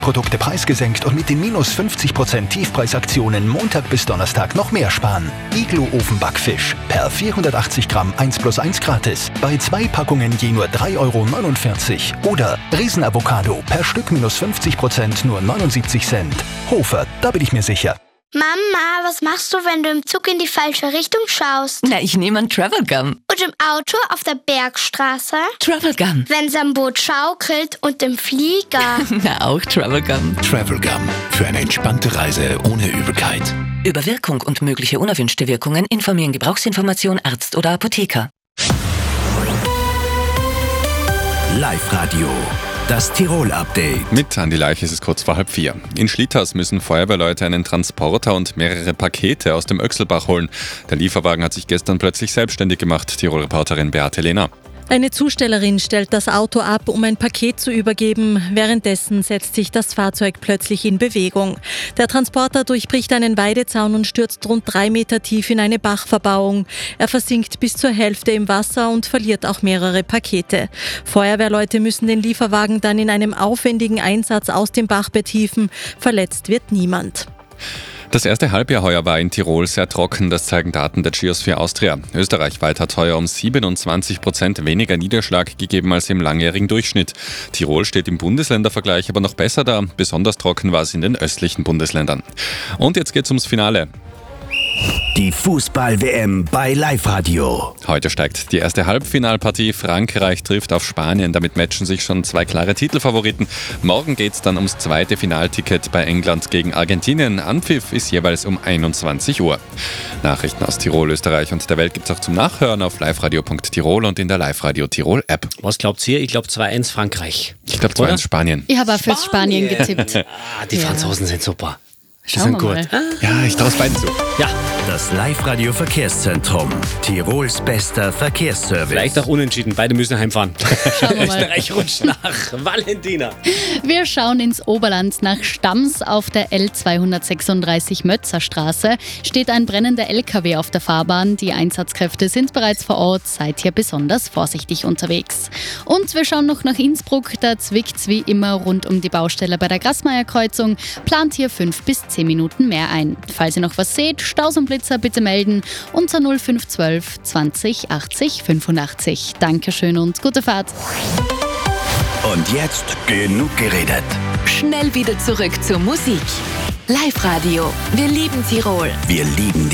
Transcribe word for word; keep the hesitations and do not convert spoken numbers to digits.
Produkte preisgesenkt und mit den minus fünfzig Prozent Tiefpreisaktionen Montag bis Donnerstag noch mehr sparen. Iglo Ofenbackfisch per vierhundertachtzig Gramm eins plus eins gratis. Bei zwei Packungen je nur drei Euro neunundvierzig. Oder Riesenavocado per Stück minus fünfzig Prozent nur neunundsiebzig Cent. Hofer, da bin ich mir sicher. Mama, was machst du, wenn du im Zug in die falsche Richtung schaust? Na, ich nehme einen Travelgun. Und im Auto auf der Bergstraße? Travelgun. Wenn's am Boot schaukelt und im Flieger? Na, auch Travelgun. Travelgun. Für eine entspannte Reise ohne Übelkeit. Über Wirkung und mögliche unerwünschte Wirkungen informieren Gebrauchsinformation Arzt oder Apotheker. Live-Radio. Das Tirol-Update. Mit Andi Leich ist es kurz vor halb vier. In Schlitters müssen Feuerwehrleute einen Transporter und mehrere Pakete aus dem Öxelbach holen. Der Lieferwagen hat sich gestern plötzlich selbstständig gemacht. Tirol-Reporterin Beate Lehner. Eine Zustellerin stellt das Auto ab, um ein Paket zu übergeben. Währenddessen setzt sich das Fahrzeug plötzlich in Bewegung. Der Transporter durchbricht einen Weidezaun und stürzt rund drei Meter tief in eine Bachverbauung. Er versinkt bis zur Hälfte im Wasser und verliert auch mehrere Pakete. Feuerwehrleute müssen den Lieferwagen dann in einem aufwendigen Einsatz aus dem Bach betiefen. Verletzt wird niemand. Das erste Halbjahr heuer war in Tirol sehr trocken, das zeigen Daten der Geosphere Austria. Österreichweit hat heuer um siebenundzwanzig Prozent weniger Niederschlag gegeben als im langjährigen Durchschnitt. Tirol steht im Bundesländervergleich aber noch besser da. Besonders trocken war es in den östlichen Bundesländern. Und jetzt geht's ums Finale. Die Fußball-W M bei Live-Radio. Heute steigt die erste Halbfinalpartie. Frankreich trifft auf Spanien. Damit matchen sich schon zwei klare Titelfavoriten. Morgen geht's dann ums zweite Finalticket bei England gegen Argentinien. Anpfiff ist jeweils um einundzwanzig Uhr. Nachrichten aus Tirol, Österreich und der Welt gibt's auch zum Nachhören auf liveradio punkt tirol und in der Live-Radio Tirol App. Was glaubt ihr? Ich glaube zwei eins Frankreich. Ich glaube zwei eins Spanien. Ich habe auch für Spanien getippt. Ah, die Franzosen sind super. Die Schauen sind wir gut. mal. Ja, ich traue es beiden zu. Ja, Das Live-Radio-Verkehrszentrum. Tirols bester Verkehrsservice. vielleicht auch unentschieden. Beide müssen heimfahren. Schauen wir mal. Österreich rutscht nach. Valentina. Wir schauen ins Oberland nach Stams. Auf der L zweihundertsechsunddreißig Mötzerstraße steht ein brennender L K W auf der Fahrbahn. Die Einsatzkräfte sind bereits vor Ort. Seid hier besonders vorsichtig unterwegs. Und wir schauen noch nach Innsbruck. Da zwickt's wie immer rund um die Baustelle bei der Grasmeier-Kreuzung. Plant hier fünf bis zehn Minuten mehr ein. Falls ihr noch was seht, Staus und Blitzer bitte melden unter null fünf eins zwei zwanzig achtzig fünfundachtzig. Dankeschön und gute Fahrt. Und jetzt genug geredet. Schnell wieder zurück zur Musik. Live-Radio. Wir lieben Tirol. Wir lieben